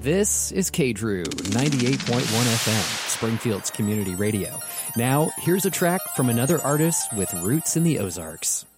This is KDRU 98.1 FM, Springfield's community radio. Now, here's a track from another artist with roots in the Ozarks.